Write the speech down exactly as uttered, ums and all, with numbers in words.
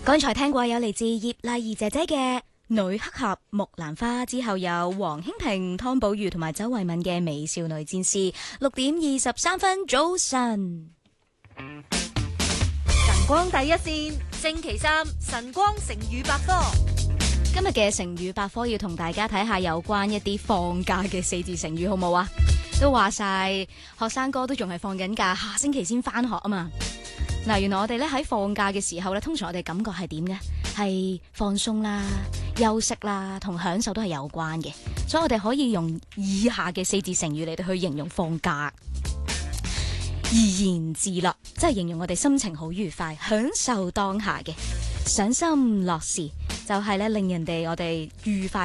剛才聽過有嚟自葉麗儀姐姐嘅《女黑俠木蘭花》，之後有黃興平、湯寶如同埋周慧敏嘅《美少女戰士》。六點二十三分，早晨。 晨光第一線，星期三晨光成語百科。 今日嘅成語百科要同大家睇下有關一啲放假嘅四字成語，好冇啊？都話晒學生哥都仲係放緊假，下星期先翻學啊嘛。嗱，原來我哋咧喺放假嘅時候咧，通常我哋感覺係點嘅？係放鬆啦、休息啦，同享受都係有關嘅。所以我哋可以用以下嘅四字成語嚟到去形容放假。怡然自樂，即係形容我哋心情好愉快，享受當下嘅；賞心樂事，就係咧令人哋我哋愉快。